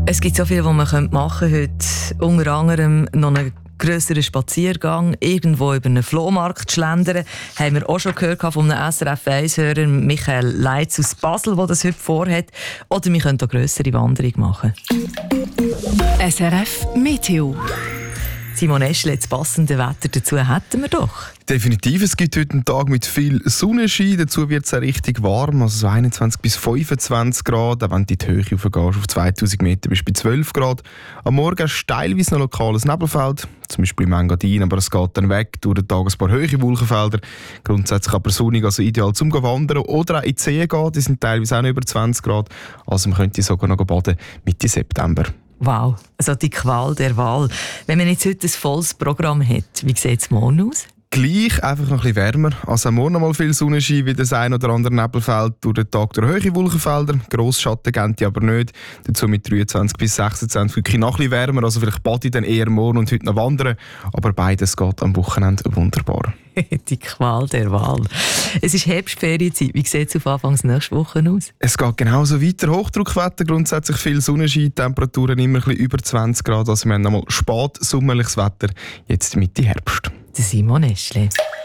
Es gibt so viel, was man machen könnte heute. Unter anderem noch einen grösseren Spaziergang, irgendwo über einen Flohmarkt schlendern. Haben wir auch schon gehört von einem SRF1-Hörer, Michael Leitz aus Basel, der das heute vorhat. Oder wir können auch grössere Wanderung machen. SRF Meteo. Simon Eschle, das passende Wetter dazu hätten wir doch. Definitiv, es gibt heute einen Tag mit viel Sonnenschein. Dazu wird es auch richtig warm, also so 21 bis 25 Grad. Auch wenn du in die Höhe hochgehst, auf 2000 Meter bist du bei 12 Grad. Am Morgen hast du teilweise noch lokales Nebelfeld, zum Beispiel im Engadin, aber es geht dann weg durch den Tag ein paar hohe Wolkenfelder. Grundsätzlich aber sonnig, also ideal zum Wandern. Oder auch in die See gehen, die sind teilweise auch noch über 20 Grad. Also man könnte sogar noch baden Mitte September. Wow, also die Qual der Wahl. Wenn man jetzt heute ein volles Programm hat, wie sieht es morgen aus? Gleich, einfach noch ein bisschen wärmer. Also morgen noch mal viel Sonnenschein, wie das ein oder andere Nebelfeld durch den Tag durch hohe Wolkenfelder. Grossschatten geben die aber nicht. Dazu mit 23 bis 26 wirklich noch ein bisschen wärmer. Also vielleicht bade ich dann eher morgen und heute noch wandern. Aber beides geht am Wochenende wunderbar. Die Qual der Wahl. Es ist Herbstferienzeit. Wie sieht es auf Anfangs nächste Woche aus? Es geht genauso weiter. Hochdruckwetter, grundsätzlich viel Sonnenschein, Temperaturen immer ein bisschen über 20 Grad. Also wir haben nochmal spät sommerliches Wetter, jetzt Mitte Herbst. Simon Eschle.